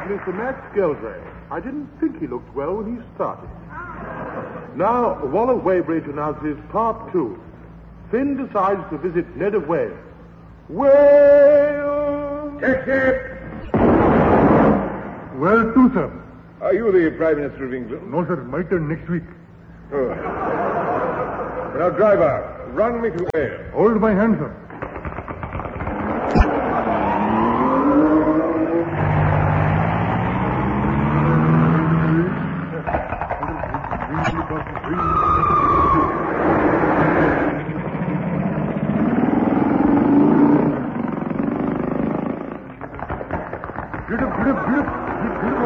Mr. Max Geldray. I didn't think he looked well when he started. Now, Waller Weybridge announces Part 2. Finn decides to visit Ned of Wales. Wales! Taxi! Where to, sir? Are you the Prime Minister of England? No, sir. My turn next week. Oh. Now, driver, run me to Wales. Hold my hand, sir.